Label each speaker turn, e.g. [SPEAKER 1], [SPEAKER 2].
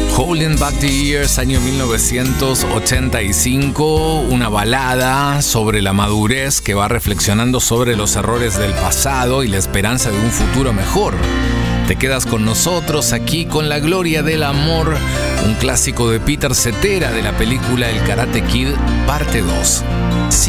[SPEAKER 1] Holding Back the Years, año 1985, una balada sobre la madurez que va reflexionando sobre los errores del pasado y la esperanza de un futuro mejor. Te quedas con nosotros aquí con La Gloria del Amor, un clásico de Peter Cetera de la película El Karate Kid, parte 2.